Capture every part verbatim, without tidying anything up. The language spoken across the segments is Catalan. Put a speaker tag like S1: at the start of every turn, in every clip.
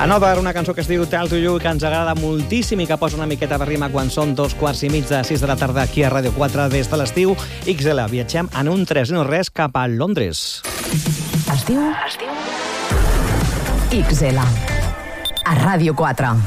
S1: Another, una cançó que es diu Tell to You, que ens agrada moltíssim i que posa una miqueta de rima quan són dos quarts i mig de sis de la tarda aquí a Ràdio quatre des de l'estiu. X L, viatgem en un tres i no res cap a Londres.
S2: Es diu... Es diu... X L. A Ràdio quatre.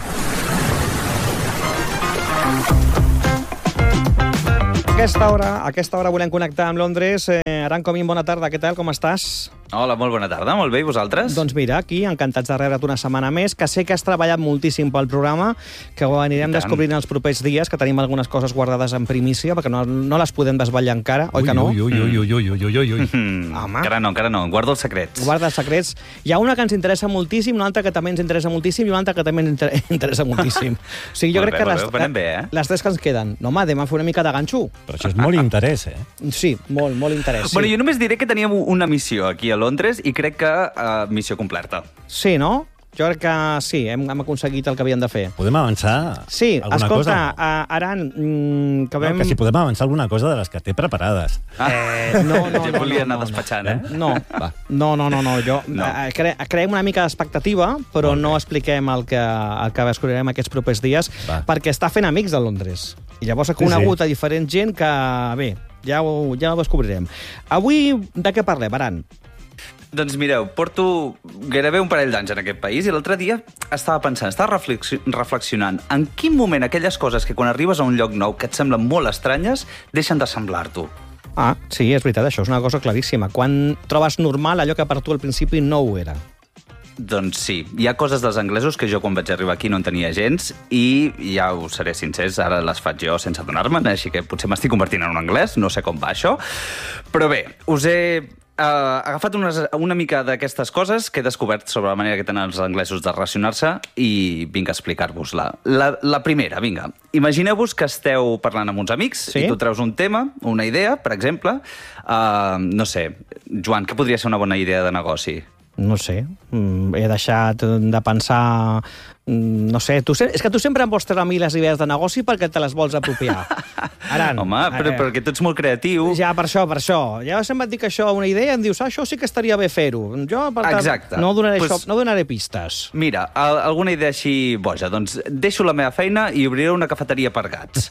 S1: A aquesta hora, a aquesta hora volem connectar amb Londres. Eh, Aran Comín, bona tarda, què tal, com estàs?
S3: Hola, molt bona tarda, molt bé, i vosaltres?
S1: Doncs mira, aquí, encantats de rebre't una setmana més, que sé que has treballat moltíssim pel programa, que ho anirem descobrint els propers dies, que tenim algunes coses guardades en primícia, perquè no, no les podem desvetllar encara, oi que no?
S4: Ui, ui, ui, ui, ui, ui, ui, ui.
S3: Mm,
S1: Home.
S3: encara no, encara no, guardo els secrets.
S1: Guarda els secrets. Hi ha una que ens interessa moltíssim, una altra que també ens interessa moltíssim i una altra que també ens inter interessa moltíssim. O sigui, jo
S3: Molt
S1: crec
S3: bé,
S1: que
S3: molt
S1: les,
S3: bé, ho bé, eh?
S1: les tres que ens queden. No, home, demà fer una mica de ganxo.
S4: Però això és molt interès, eh?
S1: Sí, molt, molt interès. Sí.
S3: Bueno, jo només diré que teníem una missió aquí a Londres i crec que uh, missió complerta.
S1: Sí, no? Jo crec que sí, hem, hem aconseguit el que havíem de fer.
S4: Podem avançar
S1: Sí,
S4: alguna
S1: escolta,
S4: cosa?
S1: uh, Aran, mm, que vam...
S4: No, que si podem avançar alguna cosa de les que té preparades.
S1: Eh, no, no,
S3: jo
S1: no,
S3: volia
S1: no,
S3: anar
S1: no,
S3: despatxant,
S1: no.
S3: eh?
S1: No,
S4: Va.
S1: no, no, no, no. Jo,
S3: No.
S1: eh, cre creem una mica d'expectativa, però no expliquem el que, el que descobrirem aquests propers dies,
S4: Va.
S1: perquè està fent amics a Londres. I llavors ha conegut
S4: sí.
S1: a diferent gent que, bé, ja ho, ja ho descobrirem. Avui, de què parlem, Aran?
S3: Doncs mireu, porto gairebé un parell d'anys en aquest país i l'altre dia estava pensant, estava reflexi reflexionant en quin moment aquelles coses que quan arribes a un lloc nou que et semblen molt estranyes deixen de semblar-t'ho.
S1: Ah, sí, és veritat, això és una cosa claríssima. Quan trobes normal allò que per tu al principi no ho era.
S3: Doncs sí, hi ha coses dels anglesos que jo quan vaig arribar aquí no en tenia gens i ja us seré sincers, ara les faig jo sense adonar-me'n, així que potser m'estic convertint en un anglès, no sé com va això. Però bé, us he uh, agafat unes, una mica d'aquestes coses que he descobert sobre la manera que tenen els anglesos de relacionar-se i vinc a explicar-vos-la. La, la primera, vinga. Imagineu-vos que esteu parlant amb uns amics
S1: Sí?
S3: i tu treus un tema, una idea, per exemple. Uh, no sé, Joan, què podria ser una bona idea de negoci?
S1: No sé, mm, he deixat de pensar... mm, No sé, tu, se- és que tu sempre em vols treure a mi les idees de negoci perquè te les vols apropiar. Aran,
S3: Home, però,
S1: eh,
S3: perquè tu ets molt creatiu.
S1: Ja, per això, per això. Ja sempre et dic això, una idea, i em dius, ah, això sí que estaria bé fer-ho. Jo, per tant,
S3: Exacte.
S1: no donaré,
S3: Pues-
S1: pues... això, no donaré pistes.
S3: Mira, al- alguna idea així boja. Doncs deixo la meva feina i obriré una cafeteria per gats.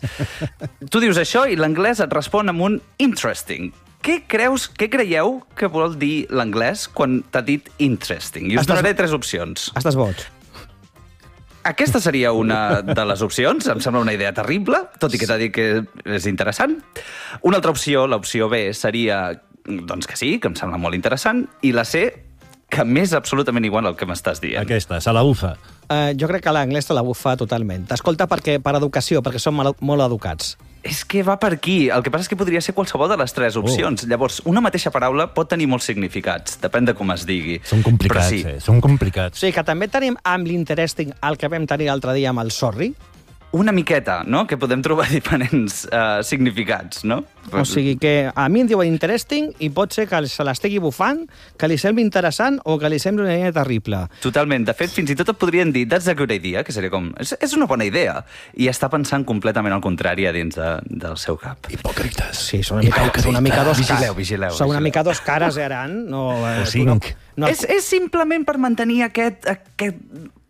S3: Tu dius això i l'anglès et respon amb un interesting. Què creus, què creieu que vol dir l'anglès quan t'ha dit interesting? I us
S1: Estàs-
S3: donaré tres opcions.
S1: Estàs boig.
S3: Aquesta seria una de les opcions. Em sembla una idea terrible, tot i que t'ha dit que és interessant. Una altra opció, l'opció B, seria doncs que sí, que em sembla molt interessant. I la C, que m'és absolutament igual al que m'estàs dient.
S4: Aquesta, se la bufa.
S1: Uh, jo crec que l'anglès te la bufa totalment. T'escolta perquè, per educació, perquè som mal, molt educats.
S3: És que va per aquí. El que passa és que podria ser qualsevol de les tres opcions. Oh. Llavors, una mateixa paraula pot tenir molts significats. Depèn de com es digui.
S4: Són complicats,
S3: Però sí,
S4: eh? Són complicats.
S1: O sigui que també tenim amb l'interesting el que vam tenir l'altre dia amb el sorry.
S3: una miqueta, no?, que podem trobar diferents uh, significats, no?
S1: O sigui que a mi em diuen interesting i pot ser que se l'estigui bufant, que li sembli interessant o que li sembli una idea terrible.
S3: Totalment. De fet, fins i tot et podrien dir that's a good idea, que seria com és, és una bona idea. I està pensant completament al contrari a dins de, del seu cap.
S4: Hipòcrites.
S1: Sí, són una mica, són una mica dos cares.
S3: Vigileu, vigileu,
S1: Són una
S3: vigileu.
S1: mica dos cares, eh, Aran? No, eh,
S4: O
S1: tu no,
S4: cinc.
S1: no,
S3: És, és simplement per mantenir aquest, aquest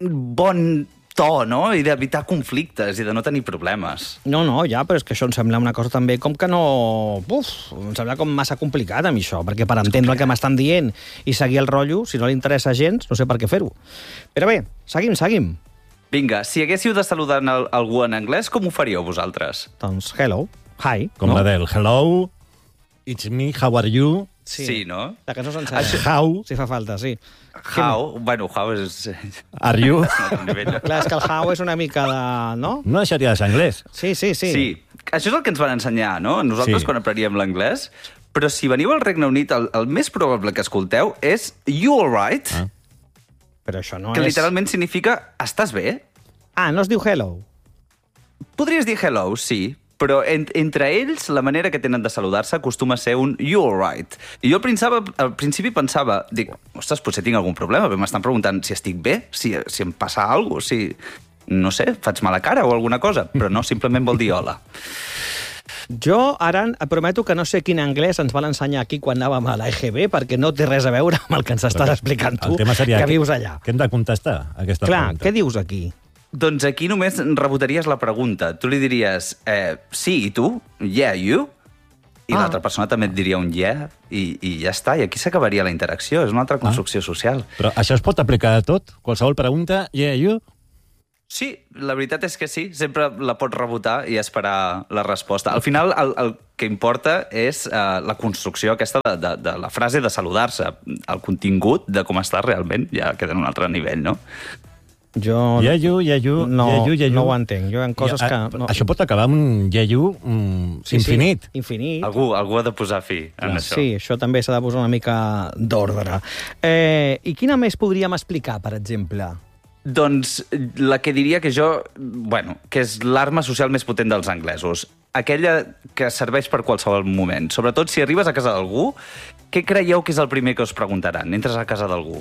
S3: bon to, no?, i d'evitar conflictes i de no tenir problemes.
S1: No, no, ja, però és que això em sembla una cosa també com que no... Uf, em sembla com massa complicat a mi això, perquè per entendre el que m'estan dient i seguir el rotllo, si no li interessa gens, no sé per què fer-ho. Però bé, seguim, seguim.
S3: Vinga, si haguéssiu de saludar en el, algú en anglès, com ho faríeu vosaltres?
S1: Doncs hello, hi.
S4: Com
S1: no?
S4: la del hello, it's me, how are you,
S3: Sí, sí, no?
S1: La cançó sencera.
S4: how
S1: Si fa falta, sí.
S3: How? Bueno, how és...
S4: are you.
S1: Clar, és que el how és una mica de... No?
S4: No deixaria de ser anglès.
S1: Sí, sí, sí.
S3: Sí, això és el que ens van ensenyar, no?, nosaltres
S4: Sí.
S3: quan apreníem l'anglès. Però si veniu al Regne Unit, el, el més probable que escolteu és you all right,
S4: Ah.
S1: Però això no
S3: que
S1: és...
S3: literalment significa estàs bé?
S1: Ah, no es diu hello.
S3: Podries dir hello, sí, però en, entre ells la manera que tenen de saludar-se acostuma a ser un you all right. I jo al principi, al principi pensava, dic, ostres, potser tinc algun problema, però m'estan preguntant si estic bé, si, si em passa alguna cosa, si, no sé, faig mala cara o alguna cosa, però no, simplement vol dir hola.
S1: Jo, ara, et prometo que no sé quin anglès ens van ensenyar aquí quan anàvem a l'E G B, perquè no té res a veure amb el que ens estàs explicant tu,
S4: El tema seria
S1: que
S4: que-
S1: vius allà.
S4: Què hem de contestar, a aquesta
S1: Clar,
S4: pregunta?
S1: què dius aquí?
S3: Doncs aquí només rebotaries la pregunta. Tu li diries, eh, sí, i tu? Yeah, you? I
S1: Ah.
S3: l'altra persona també et diria un yeah, i, i ja està. I aquí s'acabaria la interacció. És una altra construcció social.
S4: Però això es pot aplicar a tot? Qualsevol pregunta, yeah, you?
S3: Sí, la veritat és que sí. Sempre la pots rebotar i esperar la resposta. Al final, el, el que importa és uh, la construcció aquesta de, de, de la frase de saludar-se. El contingut de com està realment ja queda en un altre nivell, no?
S1: Jo...
S4: Yeah, you, yeah, you,
S1: No,
S4: yeah, you, yeah, you.
S1: no ho entenc. Jo hi ha coses
S4: Ja,
S1: que...
S4: ah,
S1: No.
S4: Això pot acabar amb un yeah, you mm,
S1: Sí, sí,
S4: infinit.
S1: infinit.
S3: Algú, algú ha de posar fi en això.
S1: Sí, això també s'ha de posar una mica d'ordre. Eh, I quina més podríem explicar, per exemple?
S3: Doncs la que diria que jo... Bueno, que és l'arma social més potent dels anglesos. Aquella que serveix per qualsevol moment. Sobretot si arribes a casa d'algú, què creieu que és el primer que us preguntaran? Entres a casa d'algú.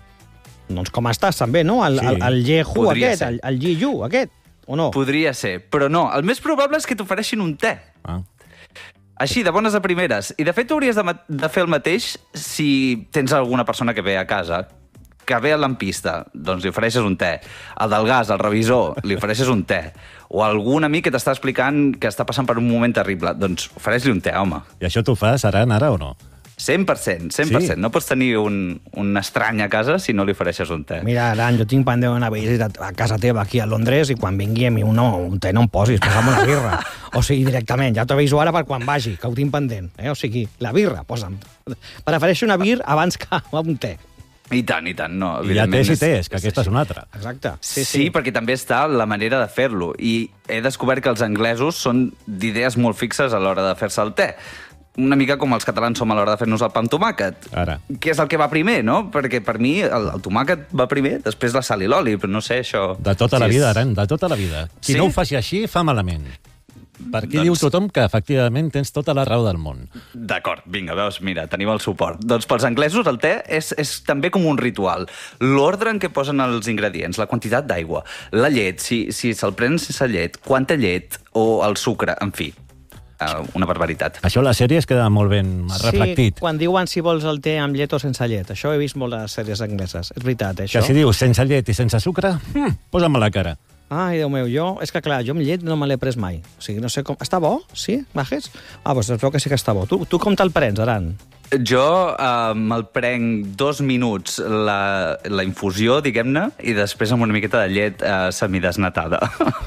S1: Doncs com estàs, també, no? El,
S4: Sí.
S1: el, el Yehu
S3: Podria
S1: aquest,
S3: ser.
S1: el, el Yiyu aquest, o no?
S3: Podria ser, però no. El més probable és que t'ofereixin un te.
S4: Ah.
S3: Així, de bones a primeres. I, de fet, tu hauries de, ma- de fer el mateix si tens alguna persona que ve a casa, que ve a l'ampista, doncs li ofereixes un te. Al del gas, al revisor, li ofereixes un te. O algun amic que t'està explicant que està passant per un moment terrible, doncs ofereix-li un te, home.
S4: I això t'ho fas ara, ara o no?
S3: cent per cent, cent per cent.
S4: Sí.
S3: No pots tenir un, un estrany a casa si no li ofereixes un te.
S1: Mira, Aran, jo tinc pendent una visita a casa teva aquí a Londres i quan vingui a mi un, no, un te no em posis, posa'm una birra. O sigui, directament, ja t'aviso ara per quan vagi, que ho tinc pendent. Eh? O sigui, la birra, posa'm. Prefereixo una birra abans que un te.
S3: I tant, i tant. No,
S4: I hi ha
S3: evidentment
S4: tes i
S3: és-
S4: tes, que aquesta és una altra.
S1: Exacte.
S3: Sí, sí, perquè també està la manera de fer-lo. I he descobert que els anglesos són d'idees molt fixes a l'hora de fer-se el te. Una mica com els catalans som a l'hora de fer-nos el pa amb tomàquet.
S4: Ara.
S3: Què és el que va primer, no? Perquè per mi el, el tomàquet va primer, després la sal i l'oli, però no sé, això...
S4: De tota la
S3: si és-
S4: vida, Aran, de tota la vida. Qui
S3: Sí?
S4: no ho faci així, fa malament. Per aquí
S3: Doncs-
S4: diu tothom que, efectivament, tens tota la raó del món.
S3: D'acord, vinga, veus, mira, tenim el suport. Doncs pels anglesos el te és, és també com un ritual. L'ordre en què posen els ingredients, la quantitat d'aigua, la llet, si, si se'l prenen sense llet, quanta llet, o el sucre, en fi, uh, una barbaritat.
S4: Això a les sèries queda molt ben reflectit.
S1: Sí, quan diuen si vols el te amb llet o sense llet. Això he vist moltes sèries angleses. És veritat,
S4: Que
S1: això.
S4: si dius sense llet i sense sucre, hm, posa'm a la cara.
S1: Ai, Déu meu, jo... És que, clar, jo amb llet no me l'he pres mai. O sigui, no sé com... Està bo? Sí? Majes? Ah, doncs es veu que sí que està bo. Tu, tu com te'l prens, Aran?
S3: Jo uh, me'l prenc dos minuts la, la infusió, diguem-ne, i després amb una miqueta de llet uh, semidesnatada.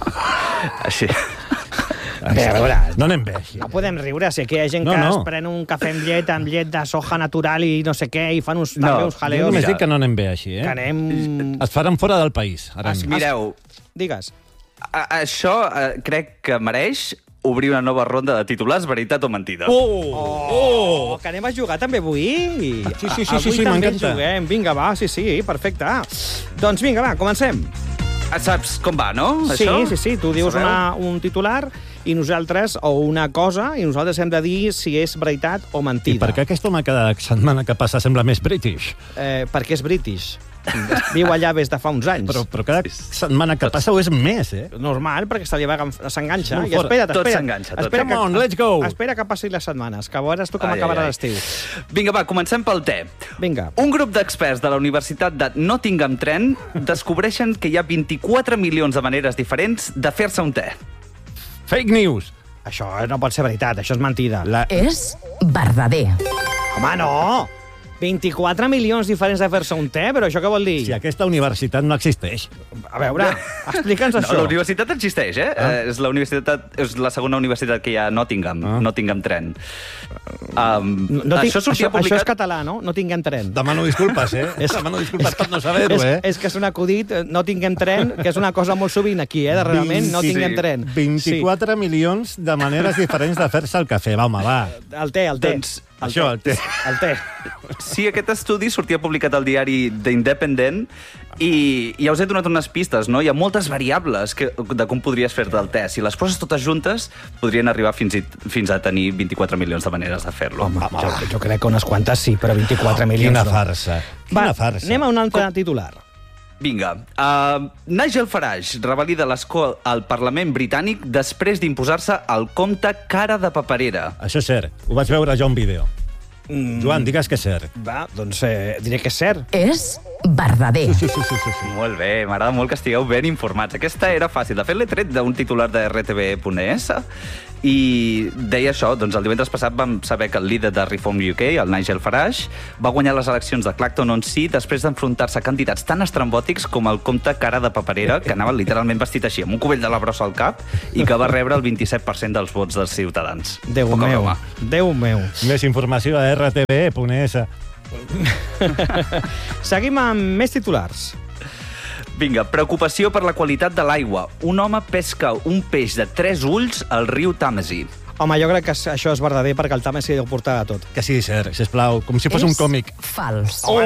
S3: Així.
S1: A veure, a veure,
S4: No anem bé, així.
S1: no podem riure, si aquí hi ha gent
S4: No,
S1: que
S4: no.
S1: es pren un cafè amb llet, amb llet de soja natural i no sé què, i fan uns,
S3: No,
S1: també uns
S4: Jo
S1: jaleos.
S4: només
S3: mira.
S4: dic que no anem bé així, eh?
S1: Que anem...
S4: Es faran fora del país, Aran.
S1: Es-
S3: Mireu,
S1: Digues.
S3: a, això uh, crec que mereix obrir una nova ronda de titulars, veritat o mentida.
S1: Oh, que anem a jugar també avui.
S4: Sí, sí, sí,
S1: avui
S4: sí, sí,
S1: també
S4: m'encanta.
S1: juguem. Vinga, va, sí, sí, perfecte. Doncs vinga, va, comencem.
S3: Ah, saps com va, no?
S1: Sí,
S3: això?
S1: sí, sí, tu dius
S3: Sabeu?
S1: una, un titular i nosaltres, o una cosa, i nosaltres hem de dir si és veritat o
S4: I
S1: mentida.
S4: per què aquest home cada setmana que passa sembla més british?
S1: Eh, perquè és british. Viu allà des de fa uns anys.
S4: Però, però cada setmana que passa ho és més, eh?
S1: Normal, perquè se li va agaf- s'enganxa.
S4: Molt
S1: I
S4: fort.
S1: espera't,
S3: Tot
S1: espera't.
S3: s'enganxa, tot
S1: Espera
S4: Come on, let's go!
S1: Espera que passin les setmanes, que veuràs tu com
S3: Ai,
S1: acabarà
S3: ai, ai.
S1: l'estiu.
S3: Vinga, va, comencem pel te.
S1: Vinga.
S3: Un grup d'experts de la Universitat de Nottingham Trent descobreixen que hi ha vint-i-quatre milions de maneres diferents de fer-se un te.
S4: Fake news!
S1: Això no pot ser veritat, això és mentida.
S4: La...
S2: És verdader.
S1: Home, no! vint-i-quatre milions diferents de fer-se un te, però això què vol dir?
S4: Si aquesta universitat no existeix.
S1: A veure, explica'ns
S3: No,
S1: això.
S3: la universitat existeix, eh? Ah. És, la universitat, és la segona universitat que hi ha a Nottingham,
S4: Ah.
S3: Nottingham Trent. Um,
S1: No tinc,
S3: això sortia
S1: això, això és
S3: publicat...
S1: català, no? No tinguem tren.
S4: Demano disculpes, eh?
S1: És-
S4: Demano disculpes per no saber-ho,
S1: és,
S4: eh?
S1: és que és un acudit, eh, no tinguem tren, que és una cosa molt sovint aquí, eh, darrerament, no
S3: Sí,
S1: tinguem
S3: sí.
S1: tren.
S4: vint-i-quatre milions de maneres diferents de fer-se el cafè. Va, home, va.
S1: Sí. El te, el te.
S3: Doncs,
S4: Això, el té.
S1: El te.
S3: Sí, aquest estudi sortia publicat al diari The Independent i ja us he donat unes pistes, no? Hi ha moltes variables que, de com podries fer-te el te. Si les poses totes juntes, podrien arribar fins, i, fins a tenir vint-i-quatre milions de maneres de fer-lo.
S1: Home, jo, jo crec que unes quantes sí, però vint-i-quatre milions
S4: Quina
S1: no.
S4: farsa. Quina
S1: Va,
S4: farsa.
S1: anem a un altre titular.
S3: Vinga. Uh, Nigel Farage revalida l'escó al Parlament britànic després d'imposar-se el compte cara de paperera.
S4: Això és cert. Ho vaig veure jo en vídeo. Mm. Joan, digues que és cert.
S1: Va, doncs eh, diré que és cert.
S2: És verdader.
S4: Sí, sí, sí, sí, sí.
S3: Molt bé, m'agrada molt que estigueu ben informats. Aquesta era fàcil. De fet, l'he tret d'un titular de R T V punt E S i deia això, doncs el divendres passat vam saber que el líder de Reform U K, el Nigel Farage, va guanyar les eleccions de Clacton-on-Sea després d'enfrontar-se a candidats tan estrambòtics com el comte cara de paperera, que anava literalment vestit així, amb un cubell de la brossa al cap, i que va rebre el vint-i-set per cent dels vots dels ciutadans.
S1: Déu
S3: Poca
S1: meu,
S3: broma.
S1: Déu meu.
S4: Més informació a R T V punt E S.
S1: Seguim amb més titulars.
S3: Vinga, preocupació per la qualitat de l'aigua. Un home pesca un peix de tres ulls al riu Tàmesi.
S1: Home, jo crec que això és verdader perquè el Tàmesi ho portava tot.
S4: Que sigui cert, sisplau, com si fos un còmic.
S2: Fals.
S1: Oh!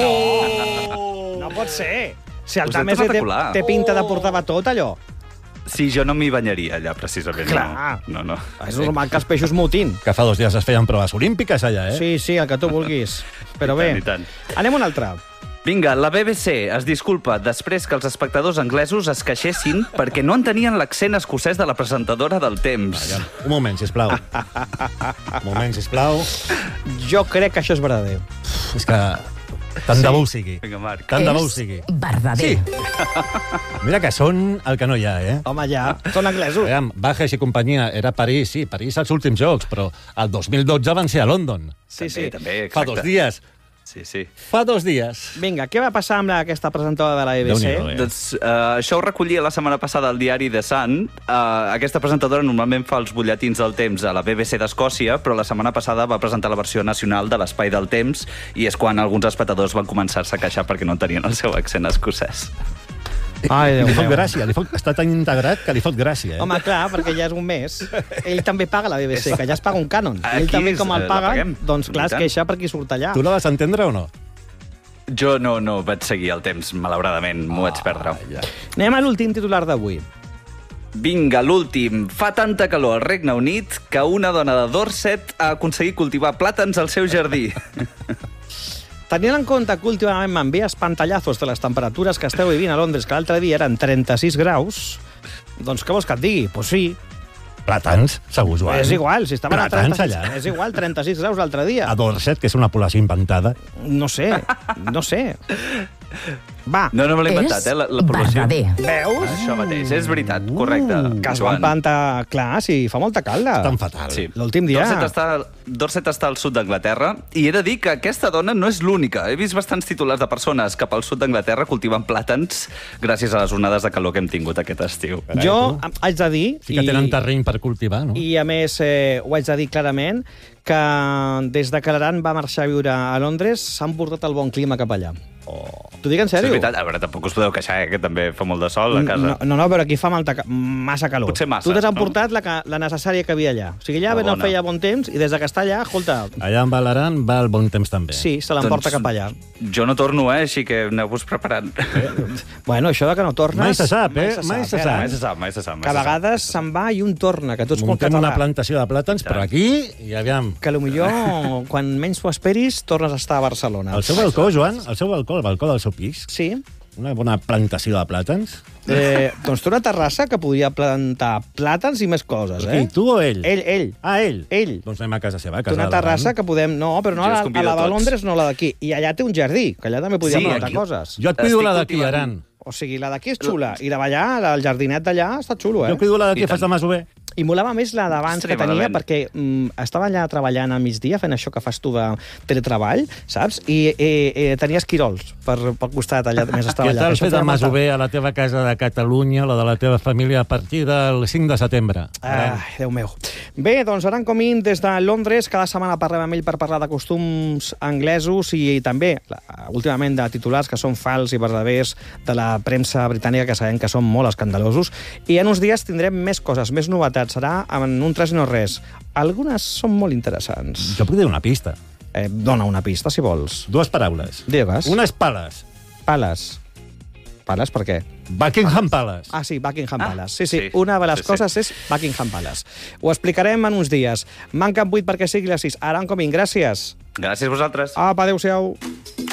S1: No pot ser. Si el
S3: Us
S1: Tàmesi té,
S3: espectacular.
S1: té pinta de portar tot, allò.
S3: Sí, jo no m'hi banyaria allà, precisament.
S1: Clar.
S3: No, no. no.
S1: És normal que els peixos mutin.
S4: Que fa dos dies es feien proves olímpiques allà, eh?
S1: Sí, sí, el que tu vulguis. Però
S3: I
S1: bé,
S3: tant, i tant.
S1: anem a un altre.
S3: Vinga, la B B C es disculpa després que els espectadors anglesos es queixessin perquè no entenien l'accent escocès de la presentadora del Temps.
S4: Un moment, sisplau. Un moment, sisplau.
S1: Jo crec que això és verdader.
S4: És que tant de bo ho sigui.
S3: Vinga, Marc.
S4: Tant de bo ho
S2: És
S4: sigui.
S2: verdader.
S4: Mira que són el que no hi ha, eh?
S1: Home, ja, són anglesos.
S4: Aviam, Bajes i companyia, era París, sí, París als últims jocs, però el dos mil dotze van ser a London.
S1: Sí,
S3: També,
S1: sí.
S3: també,
S4: Fa
S3: exacte.
S4: dos dies.
S3: Sí, sí.
S4: Fa dos dies.
S1: Vinga, què va passar amb la, aquesta presentadora de la B B C?
S4: Déu-n'hi-do, eh?
S3: Doncs uh, això ho recollia la setmana passada al diari The Sun. Uh, aquesta presentadora normalment fa els butlletins del temps a la B B C d'Escòcia, però la setmana passada va presentar la versió nacional de l'Espai del Temps i és quan alguns espectadors van començar-se a queixar perquè no entenien el seu accent escocès.
S1: Ai, Déu
S4: Li fot
S1: meu.
S4: gràcia, li fot, està tan integrat que li fot gràcia, eh?
S1: Home, clar, perquè ja és un mes. Ell també paga la B B C, que ja es paga un cànon. Ell
S3: Aquí
S1: també,
S3: és,
S1: com el
S3: eh, la
S1: paga,
S3: paguem.
S1: doncs clar,
S3: I
S1: es
S3: tant.
S1: queixa perquè surt allà.
S4: Tu la vas entendre o no?
S3: Jo no, no vaig seguir el temps, malauradament, m'ho vaig perdre.
S4: ja.
S1: Anem a l'últim titular d'avui.
S3: Vinga, l'últim. Fa tanta calor al Regne Unit que una dona de Dorset ha aconseguit cultivar plàtans al seu jardí.
S1: Tenint en compte que últimament m'envia espantallazos de les temperatures que esteu vivint a Londres, que l'altre dia eren trenta-sis graus, doncs què vols que et digui? Doncs pues sí,
S4: Plàtans, segur, Joan.
S1: és igual, si estaven a
S4: Plàtans
S1: trenta-sis,
S4: allà.
S1: és igual, trenta-sis graus l'altre dia.
S4: A Dorset, que és una població inventada.
S1: No sé, no sé. Va,
S3: No, no me l'he
S2: És
S3: inventat, eh, la, la població.
S2: verdader.
S1: veus?
S3: Això mateix, és veritat, correcte.
S1: Que es van plantar... Clar, sí, fa molta calda.
S4: Tan fatal.
S3: Sí.
S1: L'últim dia.
S3: Dorset està, Dorset està al sud d'Anglaterra i he de dir que aquesta dona no és l'única. He vist bastants titulars de persones cap al sud d'Anglaterra cultivant plàtans gràcies a les onades de calor que hem tingut aquest estiu.
S1: Jo em- haig de dir...
S4: Sí que tenen terreny per cultivar, no?
S1: I, a més, eh, ho haig de dir clarament, que des de que l'Aran va marxar a viure a Londres s'han portat el bon clima cap allà. Oh. T'ho dic en
S3: Això és
S1: sèrio?
S3: veritat. A veure, tampoc us podeu queixar, eh, que també fa molt de sol a casa.
S1: No, no, no, però aquí fa molta, ca- massa calor.
S3: Potser massa,
S1: Tu t'has
S3: no?
S1: emportat la, ca- la necessària que havia allà. O sigui, allà
S3: La
S1: no
S3: bona.
S1: feia bon temps i des de que està allà, escolta,
S4: Allà en Balaran va el bon temps també.
S1: sí, se l'emporta cap allà.
S3: Jo no torno, eh, així que aneu-vos preparant.
S1: Bueno, això de que no tornes...
S4: Mai se sap, eh? Mai se sap.
S3: Mai se sap, mai se sap. mai
S1: Que a
S3: se sap.
S1: vegades se'n va i un torna, que tu ets molt
S4: Muntem una
S1: català.
S4: plantació de plàtans, però aquí, i aviam,
S1: Que potser, quan menys t'ho esperis, tornes a estar a Barcelona.
S4: al seu balcó, Joan, al seu balcó, al balcó del seu pis,
S1: Sí.
S4: una bona plantació de plàtans.
S1: Eh, doncs té una terrassa que podria plantar plàtans i més coses, eh?
S4: Qui, tu o ell?
S1: Ell, ell.
S4: Ah, ell?
S1: Ell.
S4: Doncs anem a casa seva, a
S1: Té
S4: casa
S1: una
S4: de l'Aran.
S1: terrassa que podem... No, però no
S3: Jo
S1: a
S3: us
S1: la, a
S3: convido
S1: la
S3: a
S1: de
S3: tots.
S1: Londres, no la d'aquí. I allà té un jardí, que allà també podria
S3: Sí,
S1: plantar
S3: aquí-
S1: coses.
S4: Jo et cuido
S3: Estic
S4: la d'aquí,
S3: cultivant-
S4: Aran.
S1: O sigui, la d'aquí és xula. I la d'allà, el jardinet d'allà, està xulo, eh?
S4: Jo cuido la d'aquí,
S3: I
S4: fas
S3: tant.
S4: de masover.
S1: I molava més la d'abans que tenia,
S3: Extremadament.
S1: perquè mm, estava allà treballant al migdia, fent això que fas tu de teletreball, saps? I eh, eh, tenia esquirols per, pel costat, allà més estava
S4: Què
S1: allà.
S4: tal
S1: Això
S4: fer de
S1: feia molta-
S4: masover a la teva casa de Catalunya, la de la teva família, a partir del cinc de setembre?
S1: Ai, Déu meu. Bé, doncs Aran Comín, des de Londres, cada setmana parlem amb ell per parlar de costums anglesos i també, la- últimament, de titulars que són fals i verdaders de la premsa britànica, que sabem que són molt escandalosos. I en uns dies tindrem més coses, més novetats. Serà en un tres i no res. Algunes són molt interessants.
S4: Jo puc dir una pista.
S1: Eh, dona una pista, si vols.
S4: Dues paraules.
S1: Digues.
S4: Unes pales.
S1: Pales. Pales per què?
S4: Buckingham Palace.
S1: Ah, sí, Buckingham
S3: Ah,
S1: Palace. Sí, sí,
S3: sí,
S1: una de les
S3: sí, sí.
S1: coses és Buckingham Palace. Ho explicarem en uns dies. Manquen vuit perquè sigui les sis. Aran Comín, gràcies.
S3: Gràcies a vosaltres.
S1: Apa, adéu-siau.